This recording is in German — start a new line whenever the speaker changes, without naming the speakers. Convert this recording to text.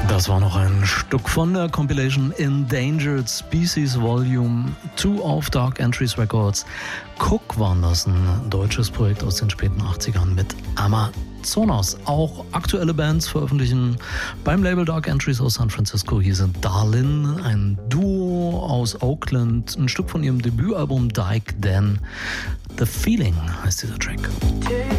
Das war noch ein Stück von der Compilation Endangered Species Volume 2 auf Dark Entries Records. Cook waren das, ein deutsches Projekt aus den späten 80ern mit Amazonas. Auch aktuelle Bands veröffentlichen beim Label Dark Entries aus San Francisco. Hier sind Darlin, ein Duo aus Oakland, ein Stück von ihrem Debütalbum Dyke Den. The Feeling heißt dieser Track.